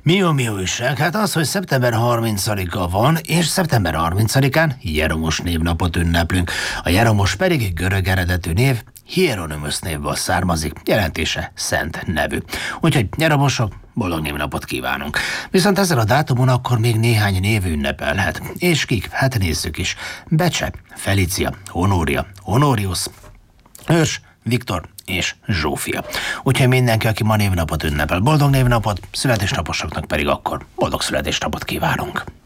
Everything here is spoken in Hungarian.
Mi újság? Hát az, hogy szeptember 30-a van, és szeptember 30-án Jeromos névnapot ünneplünk. A Jeromos pedig görög eredetű név, Hieronymus névből származik, jelentése szent nevű. Úgyhogy Jeromosok, boldog névnapot kívánunk. Viszont ezen a dátumon akkor még néhány név ünnepelhet. És kik? Hát nézzük is. Becse, Felicia, Honória, Honorius, Őrs, Viktor és Zsófia. Úgyhogy mindenki, aki ma névnapot ünnepel, boldog névnapot, születésnaposoknak pedig akkor boldog születésnapot kívánunk.